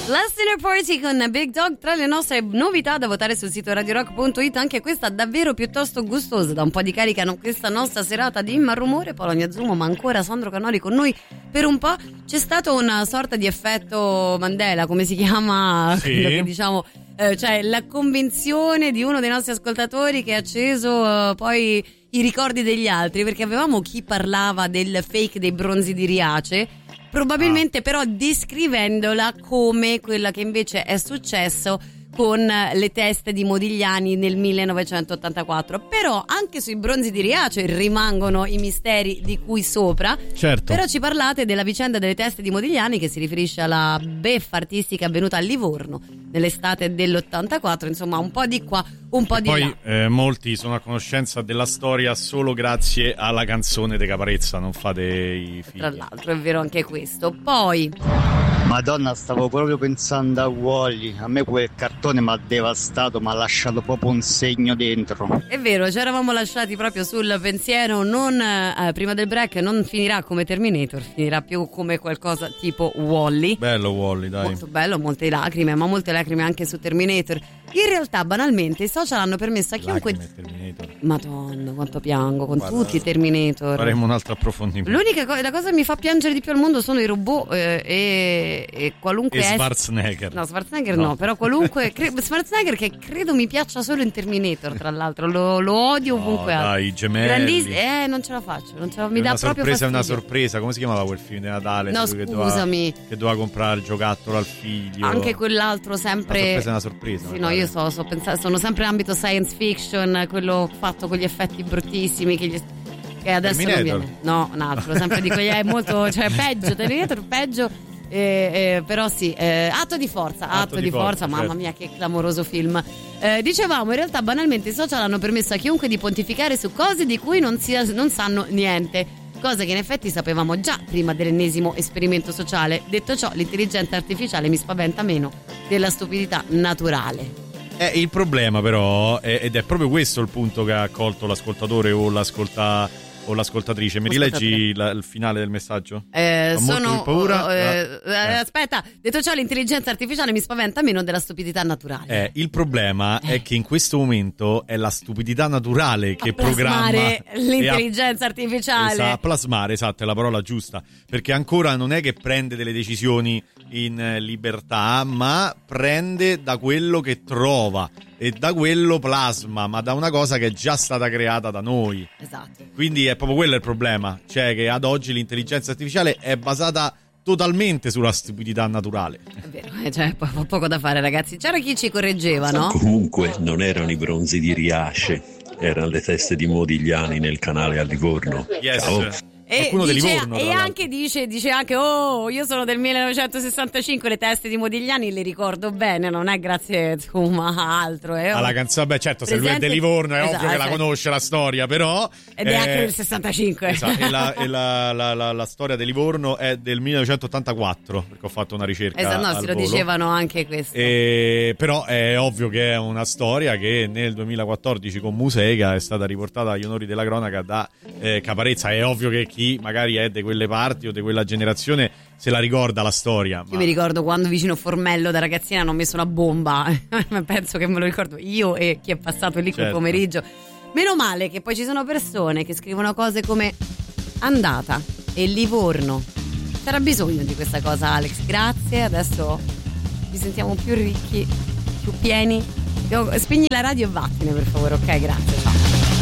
Last Dinner Party con Big Dog, tra le nostre novità da votare sul sito radiorock.it, anche questa davvero piuttosto gustosa, da un po' di carica questa nostra serata di Malrumore. Polonia Zumo, ma ancora Sandro Canoli con noi per un po'. C'è stato una sorta di effetto Mandela, come si chiama? Sì. Quello che diciamo, cioè la convinzione di uno dei nostri ascoltatori che ha acceso poi i ricordi degli altri, perché avevamo chi parlava del fake dei bronzi di Riace, probabilmente però descrivendola come quella che invece è successo con le teste di Modigliani nel 1984. Però anche sui bronzi di Riace rimangono i misteri di cui sopra. Certo. Però ci parlate della vicenda delle teste di Modigliani, che si riferisce alla beffa artistica avvenuta a Livorno nell'estate dell'84. Insomma, un po' di qua, un po' di là. Poi molti sono a conoscenza della storia solo grazie alla canzone de Caparezza, non fate i figli. Tra l'altro è vero anche questo. Poi Madonna, stavo proprio pensando a Wall-E. A me quel cartone mi ha devastato, mi ha lasciato proprio un segno dentro. è vero, ci eravamo lasciati proprio sul pensiero, non prima del break, non finirà come Terminator, finirà più come qualcosa tipo Wall-E. Bello Wall-E, dai. Molto bello, molte lacrime, ma molte lacrime anche su Terminator. In realtà, banalmente, i social hanno permesso a chiunque... Terminator. Madonna, quanto piango con Guarda, tutti i Terminator. Faremo un altro approfondimento. La cosa che mi fa piangere di più al mondo sono i robot e qualunque... E Schwarzenegger. No, Schwarzenegger no, però qualunque... Schwarzenegger, che credo mi piaccia solo in Terminator, tra l'altro. Lo odio ovunque. Dai, i gemelli. Non ce la faccio. Mi dà proprio fastidio. È una sorpresa. Come si chiamava quel film di Natale? No, scusami. Che doveva comprare il giocattolo al figlio. Anche quell'altro sempre... Una sorpresa. Sì, no, io sono sempre in ambito science fiction, quello fatto con gli effetti bruttissimi che adesso non viene. No, un altro, sempre di quegli è molto, cioè peggio, Terminator peggio. Però sì, Atto di forza, mamma certo. mia, che clamoroso film. Dicevamo, in realtà banalmente i social hanno permesso a chiunque di pontificare su cose di cui non sanno niente, cose che in effetti sapevamo già prima dell'ennesimo esperimento sociale. Detto ciò, l'intelligenza artificiale mi spaventa meno della stupidità naturale. Il problema però, ed è proprio questo il punto che ha colto l'ascoltatore o l'ascoltatrice. Mi rileggi il finale del messaggio? Sono paura. Aspetta, detto ciò, l'intelligenza artificiale mi spaventa meno della stupidità naturale. Il problema è che in questo momento è la stupidità naturale che programma l'intelligenza artificiale. A plasmare, esatto, è la parola giusta, perché ancora non è che prende delle decisioni in libertà, ma prende da quello che trova e da quello plasma, ma da una cosa che è già stata creata da noi. Esatto. Quindi è proprio quello il problema, cioè che ad oggi l'intelligenza artificiale è basata totalmente sulla stupidità naturale. È vero, c'è poco da fare, ragazzi. C'era chi ci correggeva, no? Comunque non erano i bronzi di Riace, erano le teste di Modigliani nel canale a Livorno. Yes. Ciao. E, Livorno, anche dice anche io sono del 1965, le teste di Modigliani le ricordo bene, non è grazie insomma a altro alla canzone. Certo, se lui è di Livorno è ovvio che la conosce la storia, però ed è anche del 65. Esatto, e la storia di Livorno è del 1984, perché ho fatto una ricerca. Esatto, no, si lo dicevano anche questo. Però è ovvio che è una storia che nel 2014 con Museica è stata riportata agli onori della cronaca da Caparezza. È ovvio che chi magari è di quelle parti o di quella generazione se la ricorda la storia. Io mi ricordo quando vicino Formello da ragazzina hanno messo una bomba. Penso che me lo ricordo io e chi è passato lì quel pomeriggio. Meno male che poi ci sono persone che scrivono cose come andata e Livorno. C'era bisogno di questa cosa, Alex, grazie. Adesso ci sentiamo più ricchi, più pieni. Spegni la radio e vattene, per favore, ok? Grazie, ciao.